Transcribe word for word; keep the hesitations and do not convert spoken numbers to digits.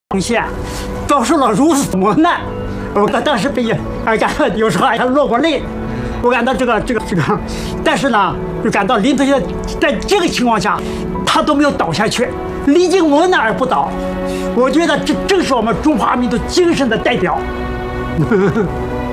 贡献，遭受了如此磨难，我当时被哎感到有时候还落过泪。我感到这个这个这个，但是呢，就感到林同学在这个情况下，他都没有倒下去，历经磨难而不倒。我觉得这正是我们中华民族精神的代表。